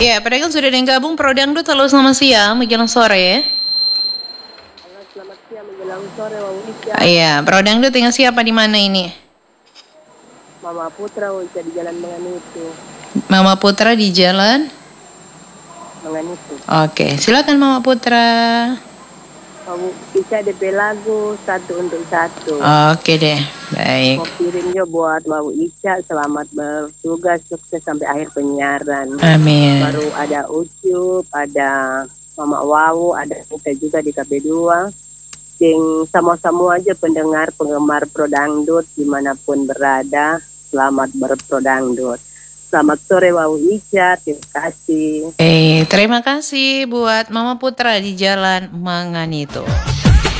Ya, padahal sudah ada yang gabung Pro Dangdut. Halo, selamat siang, menjelang sore. Halo, selamat siang menjelang sore, Wang Ica. Iya, Pro Dangdut tinggal siapa di mana ini? Mama Putra Ica di Jalan Menganitu. Mama Putra di jalan. Menganitu. Oke, silakan Mama Putra. Wang Ica DP lagu satu untuk satu. Oke deh, baik. Mau kirimnya buat Wang Ica, selamat bertugas, sukses sampai akhir penyiaran. Amin. Baru ada Ucup, ada Mama Wawu, ada kita juga di KP2. Sing sama-sama aja pendengar, penggemar Pro Dangdut dimanapun berada, selamat berpro dangdut. Selamat sore Wau Ica, terima kasih. Terima kasih buat Mama Putra di Jalan Menganitu.